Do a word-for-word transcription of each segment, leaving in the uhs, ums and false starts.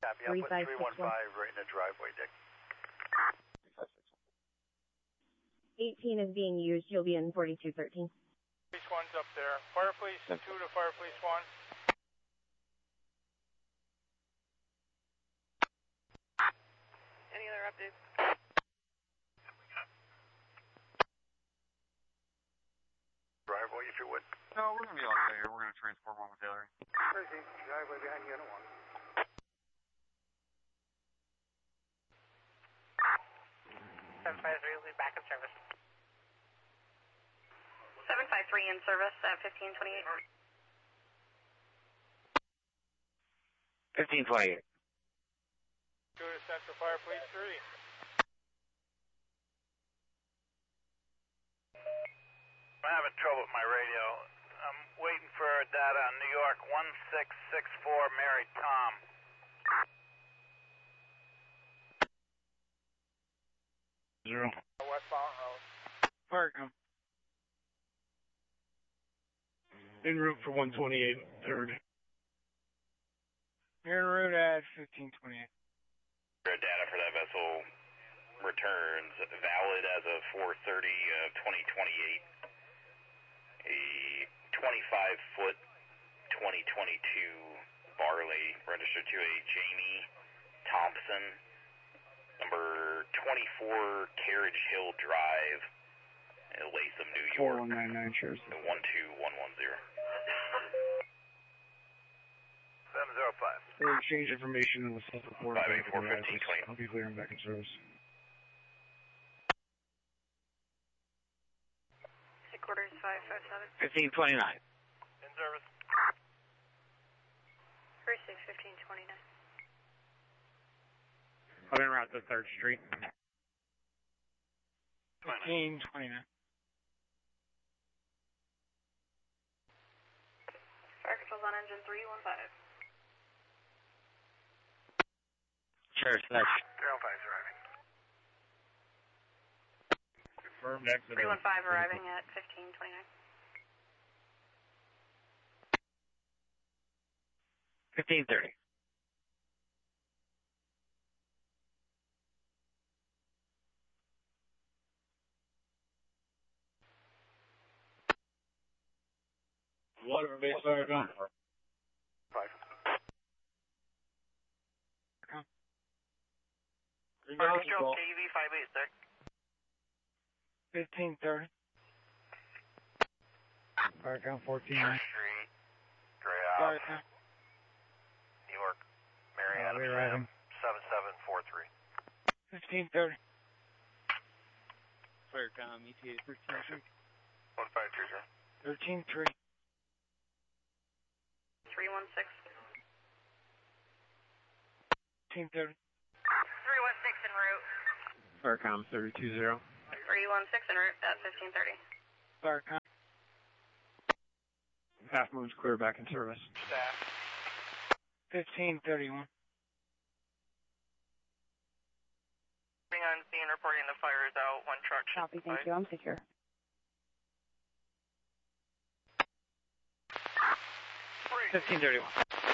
Copy, I'm putting three one five right in the driveway, Dick. eighteen is being used. You'll be in forty-two thirteen. Police one's up there. Fire police two to fire police one. Any other updates? Driveway, if you would. No, we're going to be okay here. We're going to transport one with Hillary. Crazy. Driveway behind unit one. seven five three, lead back in service. seven five three in service at fifteen twenty-eight. fifteen twenty-eight. Go to Central Fire Police three. I'm having trouble with my radio. I'm waiting for data on New York one six six four, Mary Tom. Zero. West Mountain Road. Park. En route for one twenty-eight, third. You're en route at fifteen twenty-eight. Data for that vessel returns valid as of four thirty of twenty twenty-eight. A twenty-five foot twenty twenty-two Barley registered to a Jamie Thompson, number twenty-four Carriage Hill Drive, in Latham, New York. four one nine nine shares. one two one one zero. seven zero five. We'll exchange information and we'll self-report. five eight four fifteen twenty. I'll be clearing back in service. Headquarters five five seven. fifteen twenty-nine. In service. Precinct fifteen twenty-nine. I'm en route to third Street. fifteen twenty-nine. Fire control's on engine three one five. Sure, that's three one five is arriving. confirmed exit. three one five arriving at fifteen twenty-nine. fifteen thirty. Water base fire gun. Five. Control K V five eight six. fifteen thirty. Fire count fourteen. Street. Gray Fire House. count. New York. Mary Uh, Adams. we're arriving. seven seven four three. fifteen thirty. Fire count E T A thirteen three. one five two zero. thirteen three. three one six. fifteen thirty. three one six en route. Fire count thirty-two zero. three one six en route at fifteen thirty. Fire count. Half moon's clear back in service. Staff. fifteen thirty-one. On scene reporting the fire is out. One truck. Copy, thank you. I'm secure. fifteen thirty-one.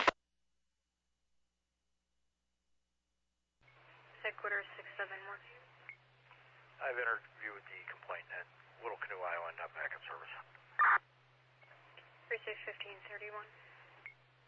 Headquarters six seven one. I've interviewed with the complainant at Little Canoe Island. I'm back in service. Precinct fifteen thirty-one.